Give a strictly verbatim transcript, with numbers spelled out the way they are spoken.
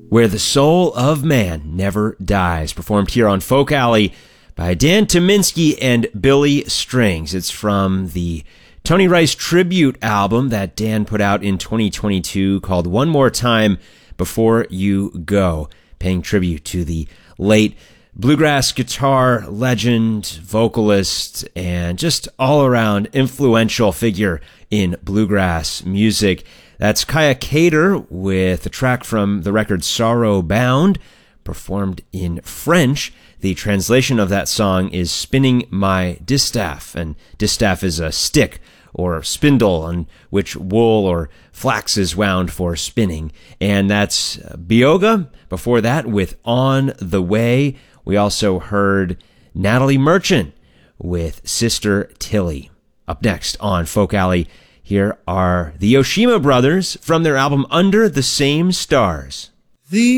Where the Soul of Man Never Dies, performed here on Folk Alley by Dan Tyminski and Billy Strings. It's from the Tony Rice tribute album that Dan put out in twenty twenty-two called One More Time Before You Go, paying tribute to the late bluegrass guitar legend, vocalist, and just all-around influential figure in bluegrass music. That's Kaya Cater with a track from the record Sorrow Bound, performed in French. The translation of that song is Spinning My Distaff, and distaff is a stick or spindle on which wool or flax is wound for spinning. And that's Bioga. Before that, with On the Way, we also heard Natalie Merchant with Sister Tilly. Up next on Folk Alley, here are the Yoshima Brothers from their album Under the Same Stars. The